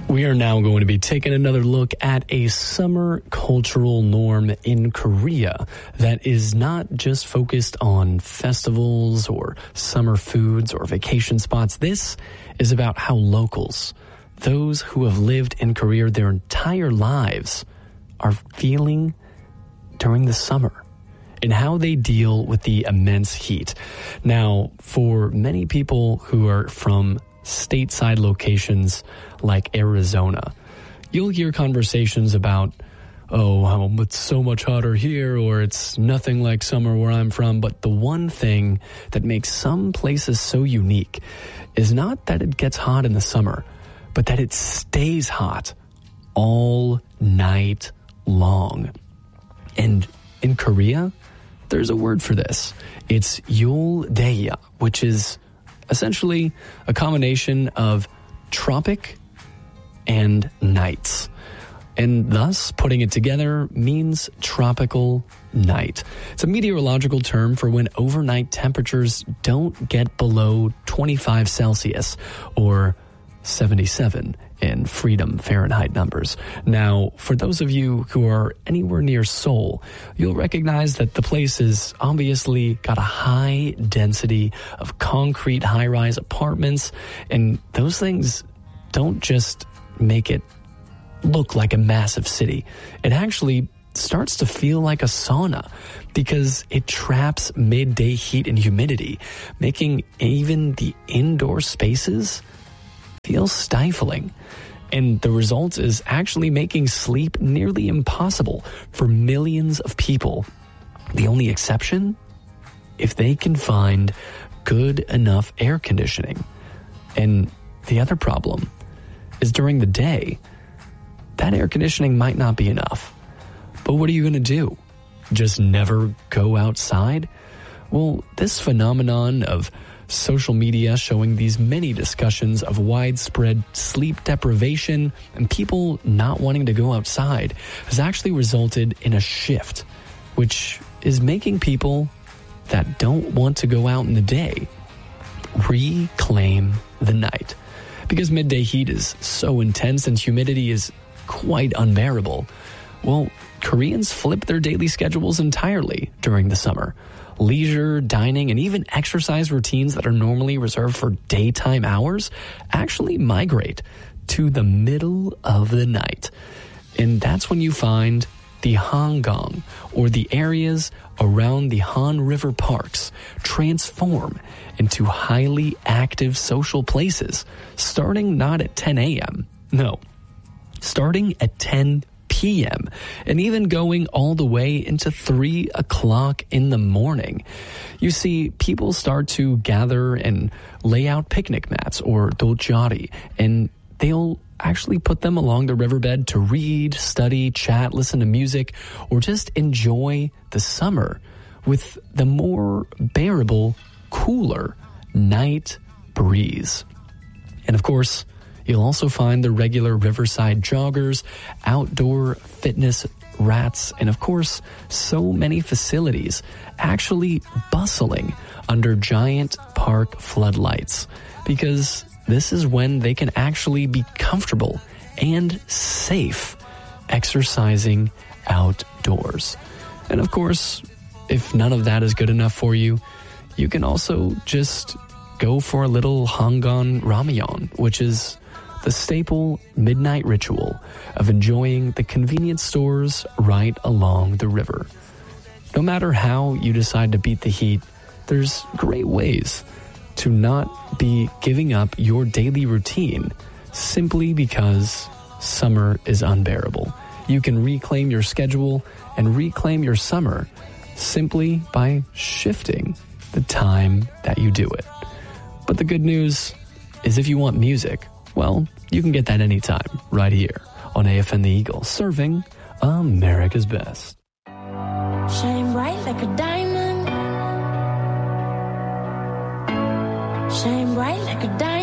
We are now going to be taking another look at a summer cultural norm in Korea that is not just focused on festivals or summer foods or vacation spots. This is about how locals, those who have lived in Korea their entire lives, are feeling during the summer and how they deal with the immense heat. Now, for many people who are from stateside locations like Arizona, you'll hear conversations about, oh, it's so much hotter here, or it's nothing like summer where I'm from. But the one thing that makes some places so unique is not that it gets hot in the summer, but that it stays hot all night long. And in Korea, there's a word for this. It's Yoldaeya, which is essentially a combination of tropic and nights. And thus, putting it together means tropical night. It's a meteorological term for when overnight temperatures don't get below 25 Celsius or 77 in Freedom Fahrenheit numbers. Now, for those of you who are anywhere near Seoul, you'll recognize that the place has obviously got a high density of concrete high-rise apartments, and those things don't just make it look like a massive city. It actually starts to feel like a sauna because it traps midday heat and humidity, making even the indoor spaces feel stifling. And the result is actually making sleep nearly impossible for millions of people. The only exception? If they can find good enough air conditioning. And the other problem is during the day, that air conditioning might not be enough. But what are you going to do? Just never go outside? Well, this phenomenon of social media showing these many discussions of widespread sleep deprivation and people not wanting to go outside has actually resulted in a shift, which is making people that don't want to go out in the day reclaim the night. Because midday heat is so intense and humidity is quite unbearable, well, Koreans flip their daily schedules entirely during the summer. Leisure, dining, and even exercise routines that are normally reserved for daytime hours actually migrate to the middle of the night. And that's when you find the Hangang, or the areas around the Han River parks, transform into highly active social places, starting not at 10 a.m. No, starting at 10 p.m. and even going all the way into 3 o'clock in the morning. You see, people start to gather and lay out picnic mats or doljari, and they'll actually put them along the riverbed to read, study, chat, listen to music, or just enjoy the summer with the more bearable, cooler night breeze. And of course, you'll also find the regular riverside joggers, outdoor fitness rats, and of course, so many facilities actually bustling under giant park floodlights, because this is when they can actually be comfortable and safe exercising outdoors. And of course, if none of that is good enough for you, you can also just go for a little Hangan Ramyeon, which is the staple midnight ritual of enjoying the convenience stores right along the river. No matter how you decide to beat the heat, there's great ways to not be giving up your daily routine simply because summer is unbearable. You can reclaim your schedule and reclaim your summer simply by shifting the time that you do it. But the good news is if you want music, well, you can get that anytime, right here on AFN The Eagle, serving America's best. Shine bright like a diamond. Shine bright like a diamond.